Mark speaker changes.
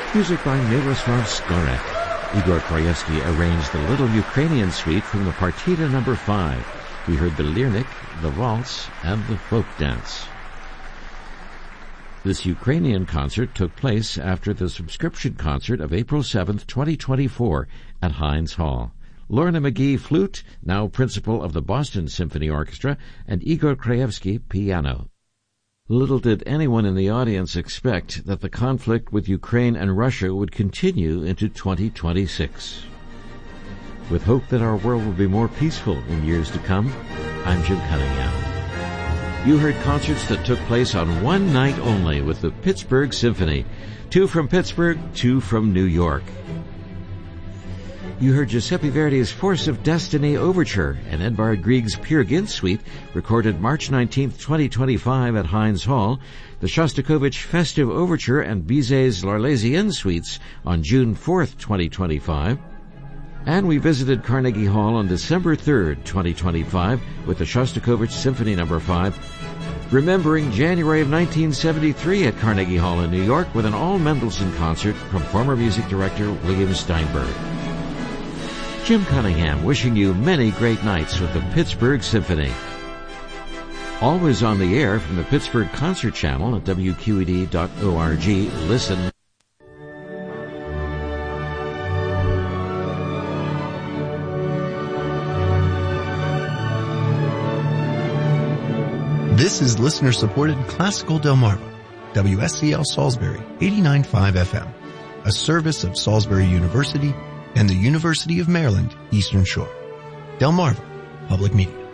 Speaker 1: Music by Miroslav Skorek. Igor Krajewski arranged the Little Ukrainian Suite from the Partita No. 5. We heard the Lyrnik, the Waltz, and the Folk Dance. This Ukrainian concert took place after the subscription concert of April 7, 2024 at Heinz Hall. Lorna McGee, flute, now principal of the Boston Symphony Orchestra, and Igor Krajewski, piano. Little did anyone in the audience expect that the conflict with Ukraine and Russia would continue into 2026. With hope that our world will be more peaceful in years to come, I'm Jim Cunningham. You heard concerts that took place on one night only with the Pittsburgh Symphony. 2 from Pittsburgh, 2 from New York. You heard Giuseppe Verdi's Force of Destiny Overture and Edvard Grieg's Peer Gynt Suite, recorded March 19, 2025 at Heinz Hall, the Shostakovich Festive Overture and Bizet's L'Arlésienne Suites on June 4, 2025. And we visited Carnegie Hall on December 3, 2025 with the Shostakovich Symphony No. 5, remembering January of 1973 at Carnegie Hall in New York with an all-Mendelssohn concert from former music director William Steinberg. Jim Cunningham wishing you many great nights with the Pittsburgh Symphony. Always on the air from the Pittsburgh Concert Channel at WQED.org. Listen.
Speaker 2: This is listener-supported Classical Delmarva, WSCL Salisbury, 89.5 FM, a service of Salisbury University and the University of Maryland, Eastern Shore. Delmarva Public Media.